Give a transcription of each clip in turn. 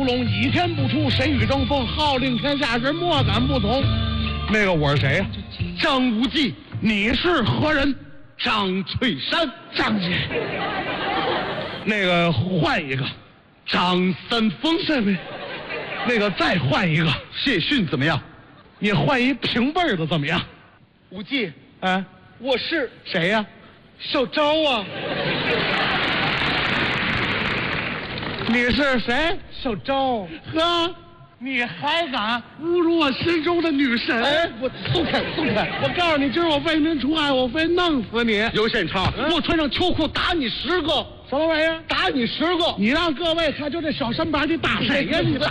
龙，倚天不出，谁与争锋？号令天下人，莫敢不从。那个我是谁呀？ 张无忌。 你是何人？ 张翠山。 张姐。那个换一个。 张三丰。 那个再换一个。 谢逊怎么样？ 你换一平辈儿的怎么样？ 无忌。 哎， 我是谁呀？ 小昭啊。 你是谁？ 小昭。 呵，你还敢侮辱我心中的女神？ 哎，我松开！ 我告诉你，今儿我为民除害，我非弄死你！ 刘宪超，我穿上秋裤打你10个！ 什么玩意儿？ 打你10个！ 你让各位看，就这小身板，你打谁呀？你打！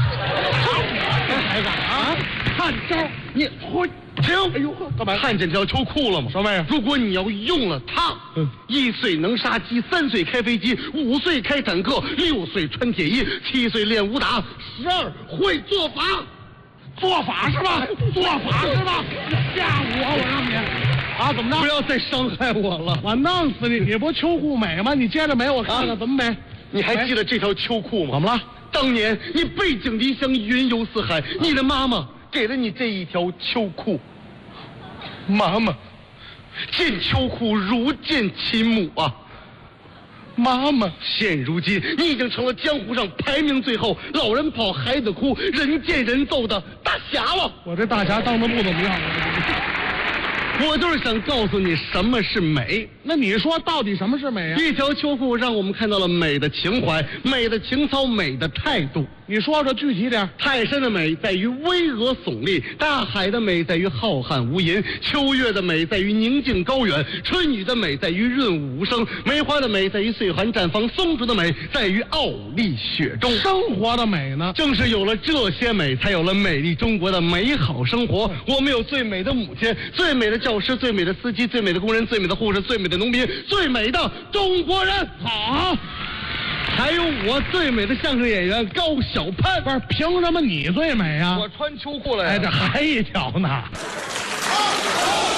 还敢啊？ 看招！你回停！ 哎呦，干嘛？ 看见这条秋裤了吗？ 什么玩意儿？ 如果你要用了它，1岁能杀鸡，3岁开飞机，5岁开坦克，6岁穿铁衣，7岁练武打，12会做法。 做法是吧？做法是吧？吓我让你啊！怎么着？ 不要再伤害我了！ 我弄死你！你不秋裤美吗？你接着美，我看看怎么美。 你还记得这条秋裤吗？ 怎么了？ 当年你背井离乡，云游四海，你的妈妈给了你这一条秋裤。妈妈，见秋裤如见亲母啊！妈妈，现如今你已经成了江湖上排名最后、老人跑孩子哭、人见人揍的大侠了。 我这大侠当的不怎么样。 我就是想告诉你什么是美。 那你说到底什么是美啊？ 一条秋裤让我们看到了美的情怀、美的情操、美的态度。 你说说具体点。 泰山的美在于巍峨耸立，大海的美在于浩瀚无垠，秋月的美在于宁静高远，春雨的美在于润物无声，梅花的美在于岁寒绽放，松竹的美在于傲立雪中。 生活的美呢？ 正是有了这些美，才有了美丽中国的美好生活。我们有最美的母亲，最美的教师，最美的司机，最美的工人，最美的护士，最美的农民，最美的中国人。 好， 还有我最美的相声演员高晓攀。 不是，凭什么你最美啊？ 我穿秋裤了呀。 哎，这还一条呢。